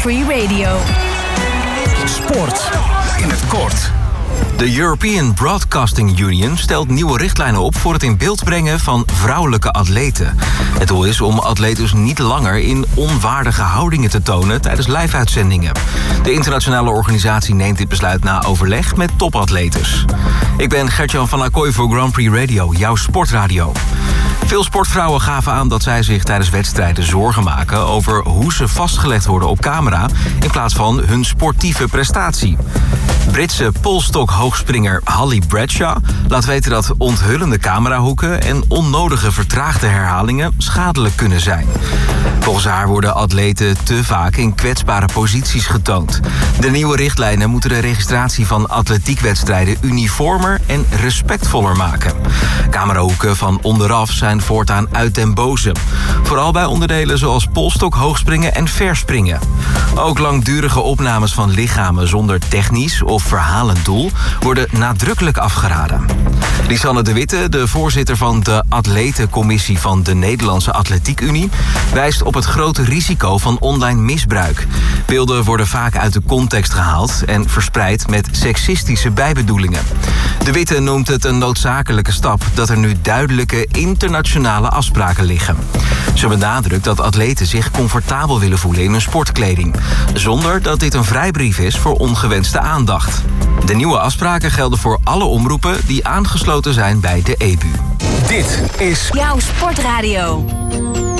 Free Radio. Sport in het kort. De European Broadcasting Union stelt nieuwe richtlijnen op voor het in beeld brengen van vrouwelijke atleten. Het doel is om atleten niet langer in onwaardige houdingen te tonen tijdens live-uitzendingen. De internationale organisatie neemt dit besluit na overleg met topatletes. Ik ben Gertjan van Acquoy voor Grand Prix Radio, jouw sportradio. Veel sportvrouwen gaven aan dat zij zich tijdens wedstrijden zorgen maken over hoe ze vastgelegd worden op camera in plaats van hun sportieve prestatie. Britse polstok-hoogspringer Holly Bradshaw laat weten dat onthullende camerahoeken en onnodige vertraagde herhalingen schadelijk kunnen zijn. Volgens haar worden atleten te vaak in kwetsbare posities getoond. De nieuwe richtlijnen moeten de registratie van atletiekwedstrijden uniformer en respectvoller maken. Camerahoeken van onderaf zijn voortaan uit den boze. Vooral bij onderdelen zoals polstok, hoogspringen en verspringen. Ook langdurige opnames van lichamen zonder technisch of verhalend doel worden nadrukkelijk afgeraden. Lisanne de Witte, de voorzitter van de atletencommissie van de Nederlandse Atletiek Unie, wijst op het grote risico van online misbruik. Beelden worden vaak uit de context gehaald en verspreid met seksistische bijbedoelingen. De Witte noemt het een noodzakelijke stap dat er nu duidelijke internationale afspraken liggen. Ze benadrukt dat atleten zich comfortabel willen voelen in hun sportkleding, zonder dat dit een vrijbrief is voor ongewenste aandacht. De nieuwe afspraken gelden voor alle omroepen die aangesloten zijn bij de EBU. Dit is jouw sportradio.